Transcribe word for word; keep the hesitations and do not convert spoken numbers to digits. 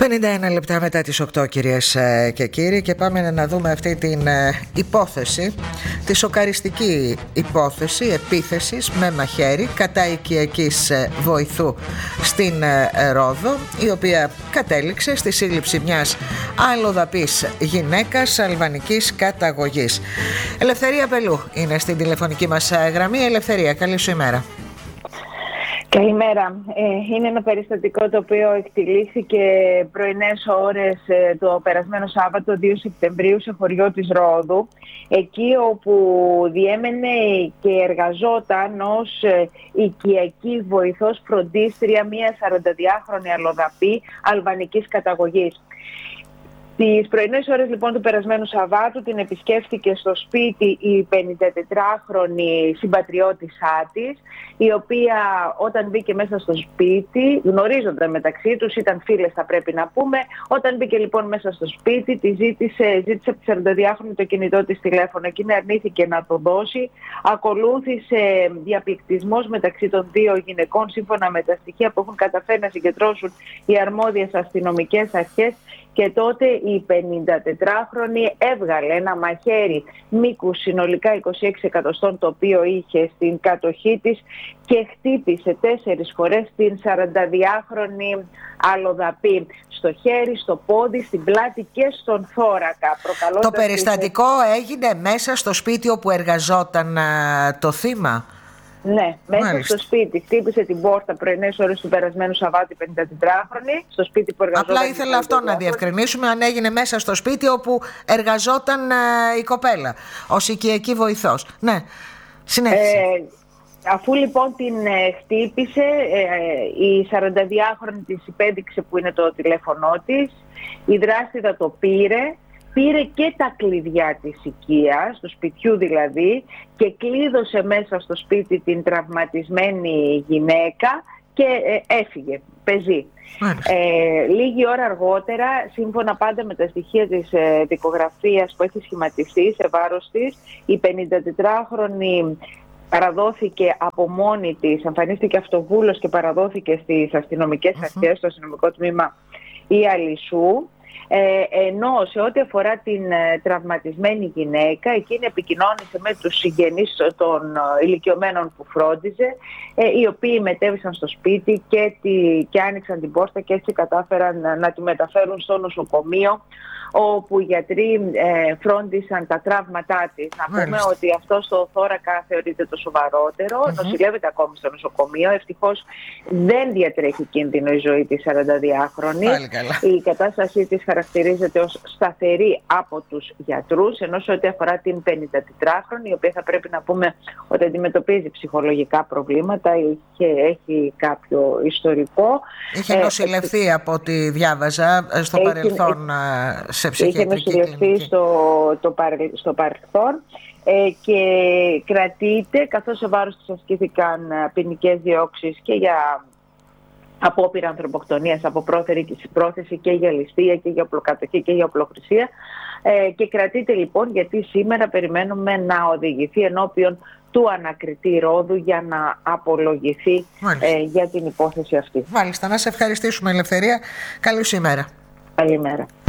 πενήντα ένα λεπτά μετά τις οκτώ, κυρίες και κύριοι, και πάμε να δούμε αυτή την υπόθεση, τη σοκαριστική υπόθεση επίθεσης με μαχαίρι κατά οικιακής βοηθού στην Ρόδο, η οποία κατέληξε στη σύλληψη μιας αλλοδαπής γυναίκας αλβανικής καταγωγής. Ελευθερία Πελού είναι στην τηλεφωνική μας γραμμή. Ελευθερία, καλή σου ημέρα. Καλημέρα. Είναι ένα περιστατικό το οποίο εκτελήθηκε πρωινές ώρες το περασμένο Σάββατο δύο Σεπτεμβρίου σε χωριό της Ρόδου, εκεί όπου διέμενε και εργαζόταν ως οικιακή βοηθός φροντίστρια μια σαρανταδυάχρονη αλλοδαπή αλβανικής καταγωγής. Τις πρωινές ώρες λοιπόν του περασμένου Σαββάτου την επισκέφθηκε στο σπίτι η πενηντατετράχρονη συμπατριώτησά της, η οποία όταν μπήκε μέσα στο σπίτι, γνωρίζονταν μεταξύ τους, ήταν φίλες θα πρέπει να πούμε, όταν μπήκε λοιπόν μέσα στο σπίτι τη ζήτησε, ζήτησε από τη σαρανταδυάχρονη το κινητό της τηλέφωνο. Εκείνη αρνήθηκε να το δώσει. Ακολούθησε διαπληκτισμός μεταξύ των δύο γυναικών σύμφωνα με τα στοιχεία που έχουν καταφέρει να συγκεντρώσουν οι αρμόδιες αστυνομικές αρχές. Και τότε η πενηντατετράχρονη έβγαλε ένα μαχαίρι μήκους συνολικά είκοσι έξι εκατοστών, το οποίο είχε στην κατοχή της, και χτύπησε τέσσερις φορές την σαρανταδυάχρονη αλλοδαπή στο χέρι, στο πόδι, στην πλάτη και στον θώρακα. Το περιστατικό τις... έγινε μέσα στο σπίτι όπου εργαζόταν α, το θύμα. Ναι, μέσα Μάλιστα. στο σπίτι. Χτύπησε την πόρτα πρωινές ώρες του περασμένου Σαββάτου η πενηντατετράχρονη, στο σπίτι που εργαζόταν. Απλά ήθελα αυτό να διευκρινίσουμε, αν έγινε μέσα στο σπίτι όπου εργαζόταν ε, η κοπέλα ως οικιακή βοηθός. Ναι, συνέχισε. Ε, αφού λοιπόν την ε, χτύπησε, ε, η σαρανταδυάχρονη της υπέδειξε που είναι το τηλέφωνό της, η δράστηδα το πήρε. Πήρε και τα κλειδιά της οικίας, του σπιτιού δηλαδή, και κλείδωσε μέσα στο σπίτι την τραυματισμένη γυναίκα και ε, έφυγε, πεζή. Ε, λίγη ώρα αργότερα, σύμφωνα πάντα με τα στοιχεία της ε, δικογραφίας που έχει σχηματιστεί σε βάρος της, η πενηντατετράχρονη παραδόθηκε από μόνη της, εμφανίστηκε αυτοβούλος και παραδόθηκε στις αστυνομικές mm-hmm. αρχές, στο αστυνομικό τμήμα Ιαλισσού. Ε, ενώ σε ό,τι αφορά την ε, τραυματισμένη γυναίκα, εκείνη επικοινώνησε με τους συγγενείς των ε, ηλικιωμένων που φρόντιζε, ε, οι οποίοι μετέβησαν στο σπίτι και, τη, και άνοιξαν την πόρτα και έτσι κατάφεραν να, να τη μεταφέρουν στο νοσοκομείο, όπου οι γιατροί ε, φρόντισαν τα τραύματά της. Να πούμε Μάλιστα. ότι αυτό στο θώρακα θεωρείται το σοβαρότερο, mm-hmm. νοσηλεύεται ακόμη στο νοσοκομείο. Ευτυχώς δεν διατρέχει κίνδυνο η ζωή της σαρανταδυάχρονης. Η κατάστασή της χαρακτηρίζεται ως σταθερή από τους γιατρούς, ενώ σε ό,τι αφορά την πενηντατετράχρονη, η οποία θα πρέπει να πούμε ότι αντιμετωπίζει ψυχολογικά προβλήματα, είχε, έχει κάποιο ιστορικό. Είχε νοσηλευθεί ε, από ό,τι διάβαζα στο έχει, παρελθόν. Έχει, Είχε νοσηλευτεί στο, το παρε, στο παρελθόν ε, και κρατείται, καθώς σε βάρος της ασκήθηκαν ποινικές διώξεις και για απόπειρα ανθρωποκτονίας από πρόθεση και για ληστεία και για οπλοκατοχή και για οπλοχρησία, ε, και κρατείται λοιπόν γιατί σήμερα περιμένουμε να οδηγηθεί ενώπιον του ανακριτή Ρόδου για να απολογηθεί ε, για την υπόθεση αυτή. Μάλιστα, να σε ευχαριστήσουμε, Ελευθερία. Καλή σου ημέρα. Καλημέρα.